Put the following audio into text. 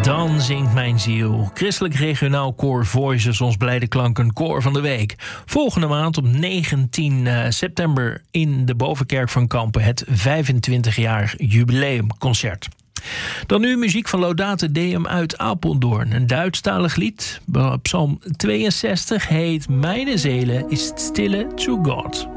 Dan zingt mijn ziel. Christelijk regionaal koor Voices, ons blijde klanken koor van de week. Volgende maand op 19 september in de Bovenkerk van Kampen het 25-jarig jubileumconcert. Dan nu muziek van Laudate Deum uit Apeldoorn. Een Duitsstalig lied. Psalm 62 heet Meine Seele ist stille zu Gott.